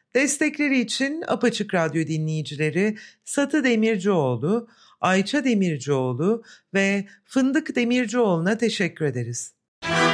Destekleri için Apaçık Radyo dinleyicileri Satı Demircioğlu, Ayça Demircioğlu ve Fındık Demircioğlu'na teşekkür ederiz.